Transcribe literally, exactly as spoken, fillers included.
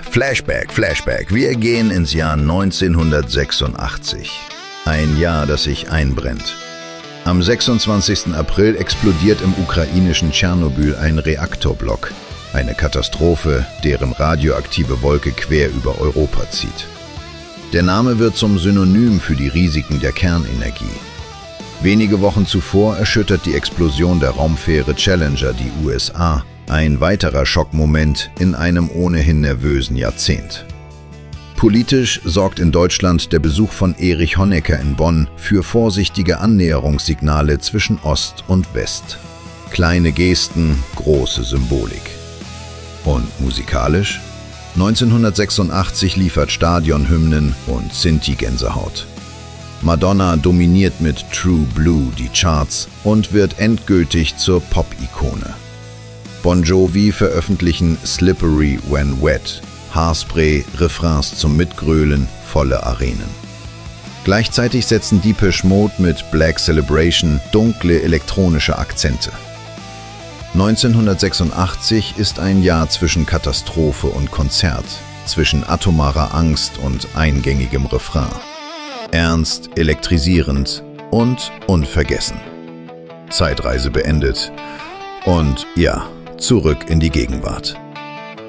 Flashback, Flashback. Wir gehen ins Jahr neunzehnhundertsechsundachtzig. Ein Jahr, das sich einbrennt. Am sechsundzwanzigsten April explodiert im ukrainischen Tschernobyl ein Reaktorblock. Eine Katastrophe, deren radioaktive Wolke quer über Europa zieht. Der Name wird zum Synonym für die Risiken der Kernenergie. Wenige Wochen zuvor erschüttert die Explosion der Raumfähre Challenger die U S A. Ein weiterer Schockmoment in einem ohnehin nervösen Jahrzehnt. Politisch sorgt in Deutschland der Besuch von Erich Honecker in Bonn für vorsichtige Annäherungssignale zwischen Ost und West. Kleine Gesten, große Symbolik. Und musikalisch? neunzehnhundertsechsundachtzig liefert Stadionhymnen und Sinti-Gänsehaut. Madonna dominiert mit True Blue die Charts und wird endgültig zur Pop-Ikone. Bon Jovi veröffentlichen Slippery When Wet, Haarspray, Refrains zum Mitgrölen, volle Arenen. Gleichzeitig setzen Depeche Mode mit Black Celebration dunkle elektronische Akzente. neunzehnhundertsechsundachtzig ist ein Jahr zwischen Katastrophe und Konzert, zwischen atomarer Angst und eingängigem Refrain. Ernst, elektrisierend und unvergessen. Zeitreise beendet und ja, zurück in die Gegenwart.